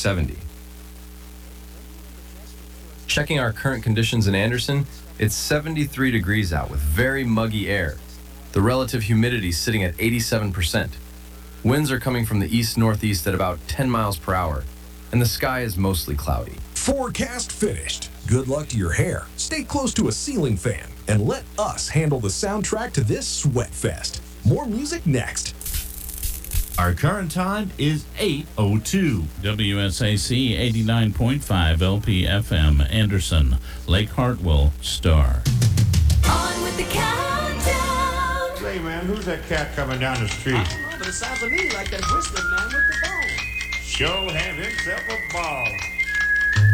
70. Checking our current conditions in Anderson, it's 73 degrees out with very muggy air. The relative humidity sitting at 87%. Winds are coming from the east-northeast at about 10 miles per hour, and the sky is mostly cloudy. Forecast finished. Good luck to your hair. Stay close to a ceiling fan and let us handle the soundtrack to this sweat fest. More music next. Our current time is 8:02. WSAC 89.5 LPFM, Anderson, Lake Hartwell, Star. On with the countdown. Say, man, who's that cat coming down the street? I don't know, but it sounds to me like that whistling man with the bone. Sure have himself a ball.